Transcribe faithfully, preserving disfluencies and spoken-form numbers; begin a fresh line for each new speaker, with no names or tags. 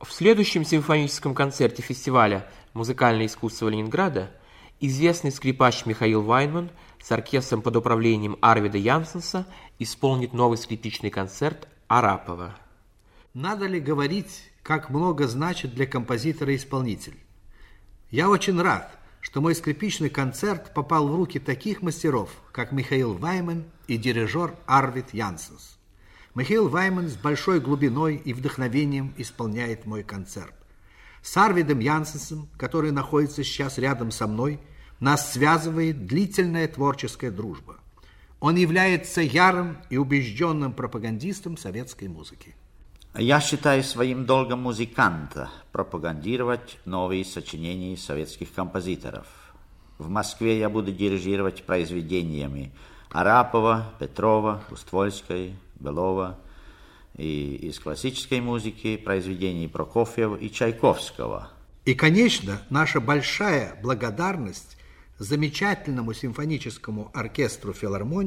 В следующем симфоническом концерте фестиваля «Музыкальное искусство Ленинграда» известный скрипач Михаил Вайнман с оркестром под управлением Арвида Янсенса исполнит новый скрипичный концерт Арапова.
Надо ли говорить, как много значит для композитора исполнитель? Я очень рад, что мой скрипичный концерт попал в руки таких мастеров, как Михаил Вайнман и дирижер Арвид Янсенс. Михаил Вайнман с большой глубиной и вдохновением исполняет мой концерт. С Арвидом Янсенсом, который находится сейчас рядом со мной, нас связывает длительная творческая дружба. Он является ярым и убежденным пропагандистом советской музыки.
Я считаю своим долгом музыканта пропагандировать новые сочинения советских композиторов. В Москве я буду дирижировать произведениями Арапова, Петрова, Уствольской, Белова, и из классической музыки произведений Прокофьева и Чайковского.
И, конечно, наша большая благодарность замечательному симфоническому оркестру филармонии